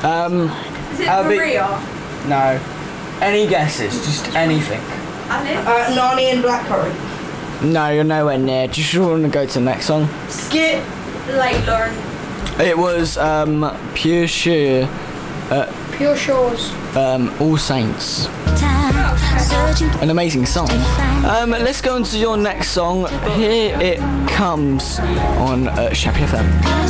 Is it I'll be- Maria? No. Any guesses? Just anything. Alice? Nani and blackcurrant. No, you're nowhere near. Just want to go to the next song. Skip. Late Lauren. It was Pure Sheer, Pure Shores. All Saints. An amazing song. Let's go on to your next song. Here it comes on Shappy FM.